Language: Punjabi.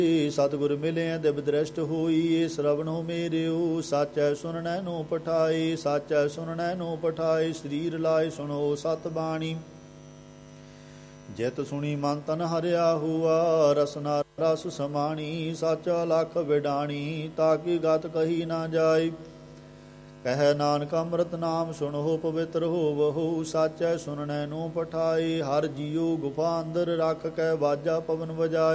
ਸਤਿਗੁਰ ਮਿਲਿਆ ਦਿਵ ਦ੍ਰਿਸ਼ਟ ਹੋਈ, ਸ਼ਰਵਣੋ ਮੇਰਿਓ ਸਾਚੈ ਸੁਣਨੈ ਨੂੰ ਪਠਾਏ, ਸਾਚੈ ਸੁਣਨੈ ਨੂੰ ਪਠਾਏ, ਸਰੀਰ ਲਾਇ ਸੁਣੋ ਸਤ ਬਾਣੀ। ਜਿਤ ਸੁਣੀ ਮਨ ਤਨ ਹਰਿਆ ਹੁਆ, ਰਸਨਾ ਰਸ ਸਮਾਣੀ, ਸਾਚਾ ਲਖ ਵਿਡਾਣੀ, ਤਾਕੀ ਗਤ ਕਹੀ ਨਾ ਜਾਏ। ਕਹਿ ਨਾਨਕ ਅੰਮ੍ਰਿਤ ਨਾਮ ਸੁਣੋ ਪਵਿੱਤਰ ਹੋਵਹੁ, ਸਾਚੈ ਸੁਣਨੈ ਨੂੰ ਪਠਾਏ। ਹਰ ਜੀਉ ਗੁਫਾ ਅੰਦਰ ਰੱਖ ਕੇ ਬਾਜਾ ਪਵਨ ਵਜਾਏ।